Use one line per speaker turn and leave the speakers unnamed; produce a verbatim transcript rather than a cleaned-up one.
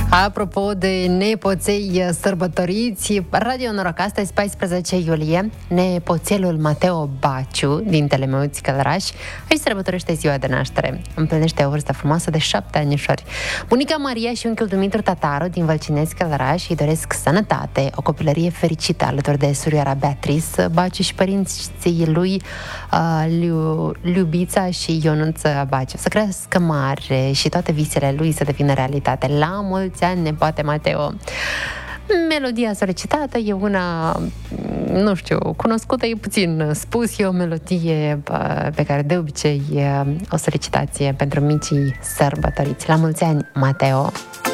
Apropo de nepoței sărbătoriți, Radio Noroc, astăzi, paisprezece iulie, nepoțelul Mateo Baciu, din Telemeuți Călăraș, își sărbătorește ziua de naștere. Împlinește o vârstă frumoasă de șapte anișori. Bunica Maria și unchiul Dumitru Tataru, din Vălcineți Călăraș, îi doresc sănătate, o copilărie fericită alături de surioara Beatrice Baciu și părinții lui, uh, Liu, Liubița și Ionuț Baciu. Să crească mare și toate visele lui să devină realitate. La mulți ani, nepoate Mateo. Melodia solicitată e una, nu știu, cunoscută, e puțin spus, e o melodie pe care de obicei o solicitație pentru micii sărbătoriți. La mulți ani, Mateo!